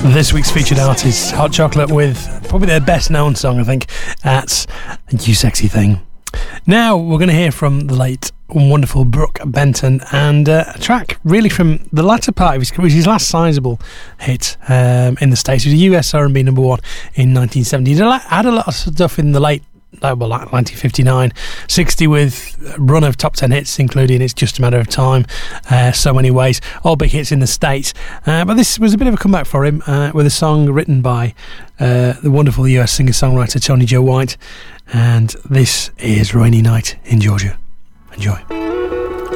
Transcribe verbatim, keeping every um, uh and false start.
This week's featured artist, Hot Chocolate, with probably their best known song, I think, at You Sexy Thing. Now we're going to hear from the late wonderful Brook Benton, and uh, a track really from the latter part of his career, his last sizable hit um, in the States. It was a U S R and B number one in nineteen seventy. He had a lot of stuff in the late Uh, well, like nineteen fifty-nine, sixty with a run of top ten hits, including It's Just a Matter of Time, uh, So Many Ways, all big hits in the States. Uh, but this was a bit of a comeback for him uh, with a song written by uh, the wonderful U S singer-songwriter Tony Joe White. And this is Rainy Night in Georgia. Enjoy.